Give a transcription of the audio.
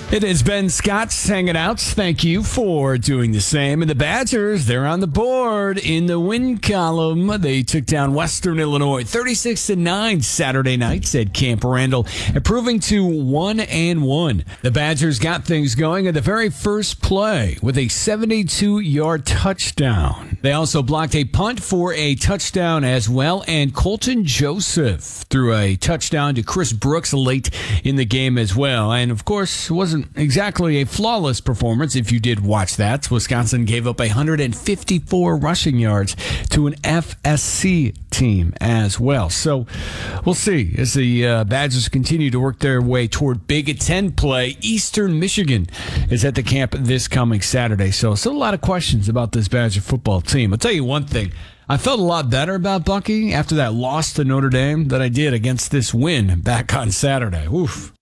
It has been Scott's hanging out. Thank you for doing the same. And the Badgers, they're on the board in the win column. They took down Western Illinois 36-9 Saturday night at Camp Randall, improving to 1-1. The Badgers got things going at the very first play with a 72-yard touchdown. They also blocked a punt for a touchdown as well, and Colton Joseph threw a touchdown to Chris Brooks late in the game as well. And of course, it wasn't exactly a flawless performance if you did watch that. Wisconsin gave up 154 rushing yards to an FSC team as well. So we'll see as the Badgers continue to work their way toward Big Ten play. Eastern Michigan is at the camp this coming Saturday. So still a lot of questions about this Badger football team. I'll tell you one thing. I felt a lot better about Bucky after that loss to Notre Dame than I did against this win back on Saturday. Oof.